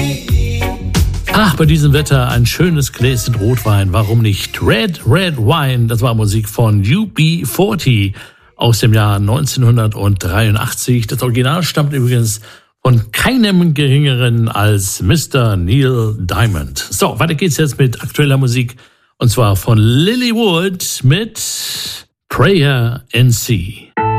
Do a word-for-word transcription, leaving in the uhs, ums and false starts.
Ach, bei diesem Wetter ein schönes Gläschen Rotwein, warum nicht? Red, Red Wine, das war Musik von U B vierzig aus dem Jahr neunzehnhundertdreiundachtzig. Das Original stammt übrigens von keinem Geringeren als Mister Neil Diamond. So, weiter geht's jetzt mit aktueller Musik und zwar von Lilywood mit Prayer in Sea.